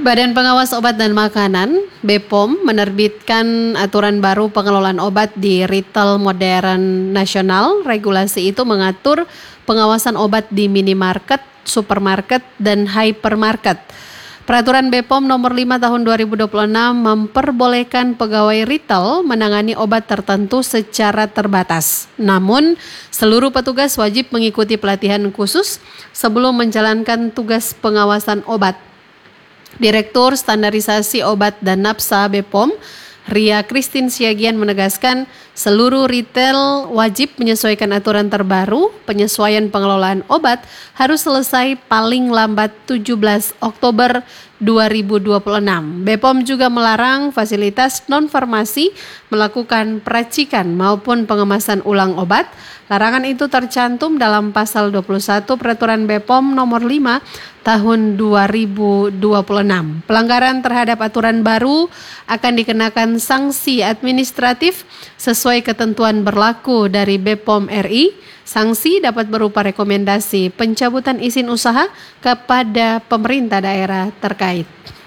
Badan Pengawas Obat dan Makanan (BPOM) menerbitkan aturan baru pengelolaan obat di retail modern nasional. Regulasi itu mengatur pengawasan obat di minimarket, supermarket, dan hypermarket. Peraturan BPOM nomor 5 tahun 2026 memperbolehkan pegawai retail menangani obat tertentu secara terbatas. Namun, seluruh petugas wajib mengikuti pelatihan khusus sebelum menjalankan tugas pengawasan obat. Direktur Standarisasi Obat dan Napsa BPOM, Ria Christine Siagian menegaskan seluruh retail wajib menyesuaikan aturan terbaru. Penyesuaian pengelolaan obat harus selesai paling lambat 17 Oktober 2026. BPOM juga melarang fasilitas non-farmasi melakukan peracikan maupun pengemasan ulang obat. Larangan itu tercantum dalam pasal 21 Peraturan BPOM nomor 5 tahun 2026. Pelanggaran terhadap aturan baru akan dikenakan sanksi administratif sesuai ketentuan berlaku dari BPOM RI. Sanksi dapat berupa rekomendasi pencabutan izin usaha kepada pemerintah daerah terkait.